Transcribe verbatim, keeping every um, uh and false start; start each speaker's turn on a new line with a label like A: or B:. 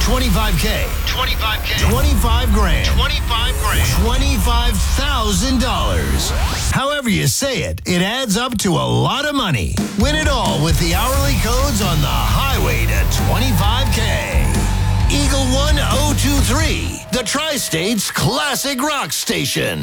A: twenty-five K.
B: twenty-five K.
A: twenty-five grand.
B: twenty-five grand.
A: twenty-five thousand dollars. However you say it, it adds up to a lot of money. Win it all with the hourly codes on the highway to twenty-five K. Eagle one oh two three, the Tri-State's classic rock station.